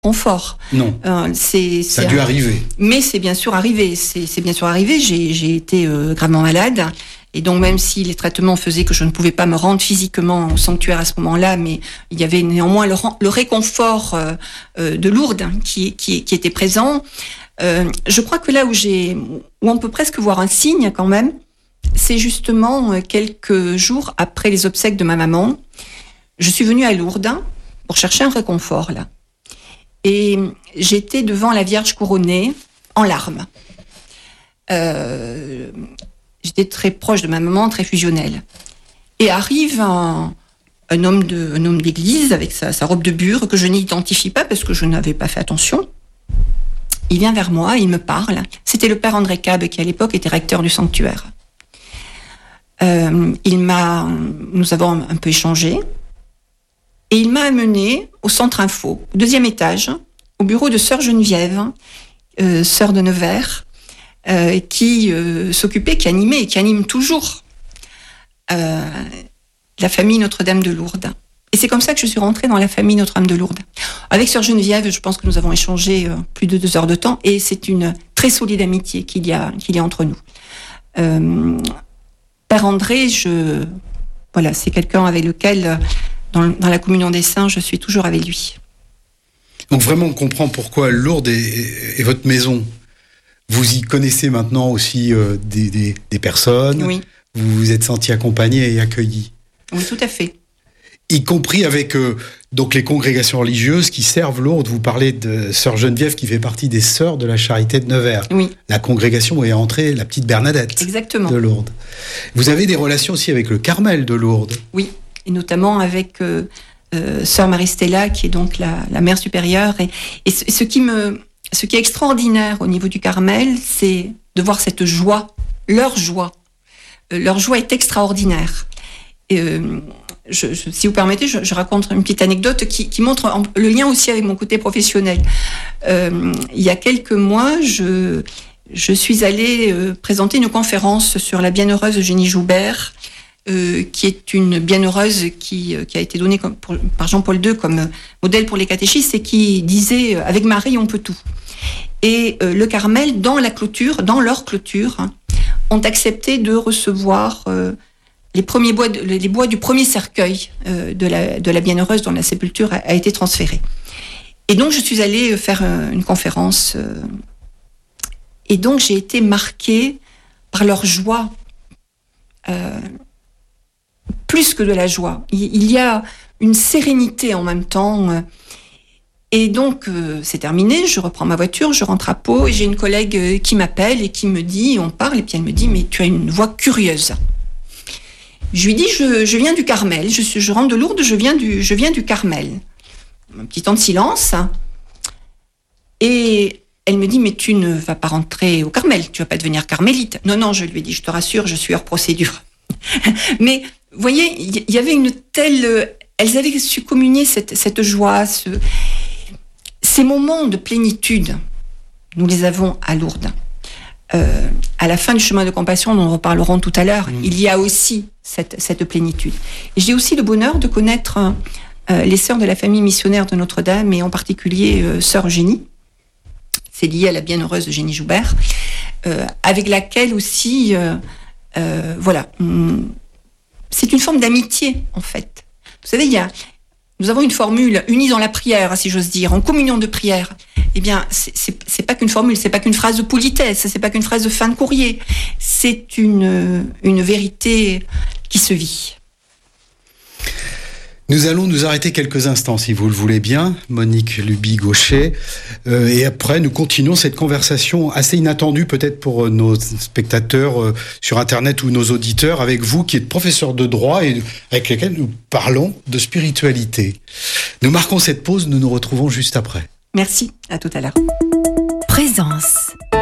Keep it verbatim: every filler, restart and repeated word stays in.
confort. Non. Euh, c'est, ça c'est a dû un... arriver. Mais c'est bien sûr arrivé. C'est, c'est bien sûr arrivé. J'ai, j'ai été euh, gravement malade. Et donc, même si les traitements faisaient que je ne pouvais pas me rendre physiquement au sanctuaire à ce moment-là, mais il y avait néanmoins le, le réconfort euh, euh, de Lourdes qui, qui, qui était présent. Euh, je crois que là où j'ai, où on peut presque voir un signe quand même, c'est justement quelques jours après les obsèques de ma maman. Je suis venue à Lourdes pour chercher un réconfort là. Et j'étais devant la Vierge couronnée en larmes. Euh, J'étais très proche de ma maman, très fusionnelle. Et arrive un, un, homme, de, un homme d'église avec sa, sa robe de bure que je n'identifie pas parce que je n'avais pas fait attention. Il vient vers moi, il me parle. C'était le père André Cab qui à l'époque était recteur du sanctuaire. Euh, il m'a, nous avons un peu échangé et il m'a amené au centre info, au deuxième étage, au bureau de sœur Geneviève, euh, sœur de Nevers. Euh, qui euh, s'occupait, qui animait et qui anime toujours euh, la famille Notre-Dame de Lourdes. Et c'est comme ça que je suis rentrée dans la famille Notre-Dame de Lourdes. Avec sœur Geneviève, je pense que nous avons échangé euh, plus de deux heures de temps et c'est une très solide amitié qu'il y a, qu'il y a entre nous. Euh, Père André, je, voilà, c'est quelqu'un avec lequel, dans, dans la communion des saints, je suis toujours avec lui. Donc vraiment, on comprend pourquoi Lourdes est, est, est votre maison. Vous y connaissez maintenant aussi euh, des, des, des personnes. Oui. Vous vous êtes senti accompagné et accueilli. Oui, tout à fait. Y compris avec euh, donc les congrégations religieuses qui servent Lourdes. Vous parlez de sœur Geneviève qui fait partie des sœurs de la Charité de Nevers. Oui. La congrégation où est entrée la petite Bernadette. Exactement. De Lourdes. Vous avez des relations aussi avec le Carmel de Lourdes. Oui, et notamment avec euh, euh, sœur Marie-Stella qui est donc la, la mère supérieure. Et, et ce, ce qui me... Ce qui est extraordinaire au niveau du Carmel, c'est de voir cette joie, leur joie. Euh, leur joie est extraordinaire. Et, euh, je, je, si vous permettez, je, je raconte une petite anecdote qui, qui montre en, le lien aussi avec mon côté professionnel. Euh, il y a quelques mois, je, je suis allée euh, présenter une conférence sur la bienheureuse Eugénie Joubert, Euh, qui est une bienheureuse qui, euh, qui a été donnée comme, pour, par Jean-Paul deux comme euh, modèle pour les catéchistes et qui disait euh, « Avec Marie, on peut tout ». Et euh, le Carmel, dans la clôture, dans leur clôture, hein, ont accepté de recevoir euh, les premiers bois, de, les bois du premier cercueil euh, de, la, de la bienheureuse dont la sépulture a, a été transférée. Et donc, je suis allée faire euh, une conférence euh, et donc j'ai été marquée par leur joie. Euh, plus que de la joie. Il y a une sérénité en même temps. Et donc, euh, c'est terminé, je reprends ma voiture, je rentre à Pau, et j'ai une collègue qui m'appelle et qui me dit, on parle, et puis elle me dit, mais tu as une voix curieuse. Je lui dis, je, je viens du Carmel, je, suis, je rentre de Lourdes, je viens du, je viens du Carmel. Un petit temps de silence. Et elle me dit, mais tu ne vas pas rentrer au Carmel, tu vas pas devenir carmélite. Non, non, je lui ai dit, je te rassure, je suis hors procédure. Mais, vous voyez, il y avait une telle... Elles avaient su communier cette, cette joie, ce, ces moments de plénitude. Nous les avons à Lourdes. Euh, à la fin du chemin de compassion, dont nous reparlerons tout à l'heure, mmh. il y a aussi cette, cette plénitude. Et j'ai aussi le bonheur de connaître euh, les sœurs de la famille missionnaire de Notre-Dame, et en particulier euh, sœur Eugénie. C'est lié à la bienheureuse Eugénie Joubert, euh, avec laquelle aussi... Euh, Euh, voilà, c'est une forme d'amitié en fait. Vous savez, il y a, nous avons une formule unie dans la prière, si j'ose dire, en communion de prière. Eh bien, c'est, c'est, c'est pas qu'une formule, c'est pas qu'une phrase de politesse, c'est pas qu'une phrase de fin de courrier. C'est une une vérité qui se vit. Nous allons nous arrêter quelques instants, si vous le voulez bien, Monique Luby-Gaucher. Euh, et après, nous continuons cette conversation assez inattendue, peut-être pour nos spectateurs euh, sur Internet ou nos auditeurs, avec vous, qui êtes professeur de droit et avec lesquels nous parlons de spiritualité. Nous marquons cette pause, nous nous retrouvons juste après. Merci, à tout à l'heure. Présence.